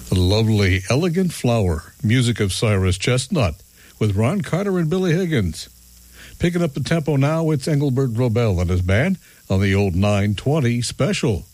The lovely Elegant Flower, music of Cyrus Chestnut, with Ron Carter and Billy Higgins. Picking up the tempo now, it's Engelbert Robel and his band on the old 920 special.